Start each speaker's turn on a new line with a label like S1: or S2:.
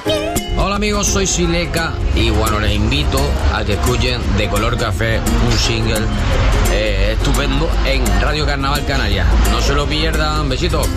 S1: Hola amigos, soy Sileca y bueno, les invito a que escuchen De Color Café, un single estupendo en Radio Carnaval Canarias. No se lo pierdan, besitos.